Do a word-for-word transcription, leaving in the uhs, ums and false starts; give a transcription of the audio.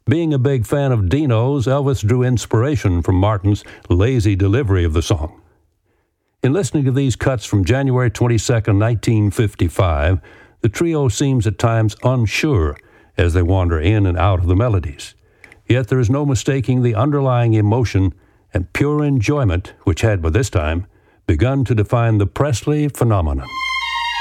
Being a big fan of Dino's, Elvis drew inspiration from Martin's lazy delivery of the song. In listening to these cuts from January twenty-second, nineteen fifty-five, the trio seems at times unsure as they wander in and out of the melodies. Yet there is no mistaking the underlying emotion and pure enjoyment which had by this time begun to define the Presley phenomenon.